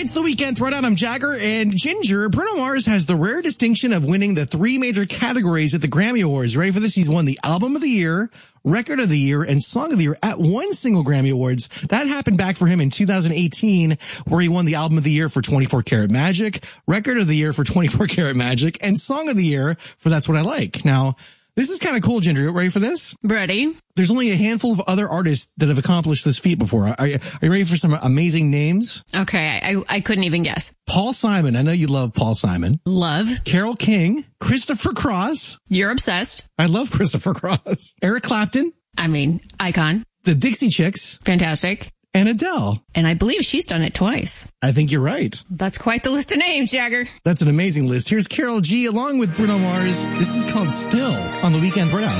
It's the Weekend Throwdown. I'm Jagger, and Ginger. Bruno Mars has the rare distinction of winning the 3 major categories at the Grammy Awards. Ready for this? He's won the Album of the Year, Record of the Year, and Song of the Year at one single Grammy Awards. That happened back for him in 2018, where he won the Album of the Year for 24 Karat Magic, Record of the Year for 24 Karat Magic, and Song of the Year for That's What I Like. Now, this is kind of cool, Ginger. Ready for this? Ready. There's only a handful of other artists that have accomplished this feat before. Are you ready for some amazing names? Okay, I couldn't even guess. Paul Simon. I know you love Paul Simon. Love. Carole King. Christopher Cross. You're obsessed. I love Christopher Cross. Eric Clapton. I mean, icon. The Dixie Chicks. Fantastic. And Adele. And I believe she's done it twice. I think you're right. That's quite the list of names, Jagger. That's an amazing list. Here's Karol G along with Bruno Mars. This is called Still on the Weekend Throwdown.